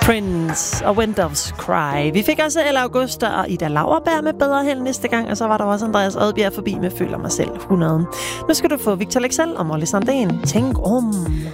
Prince og When Doves Cry. Vi fik også Elle Augusta og Ida Lauerberg med Bedre Held næste gang, og så var der også Andreas Odbjerg forbi med Føler mig selv 100. Nu skal du få Victor Leksell og Molly Sandén. Tænk om.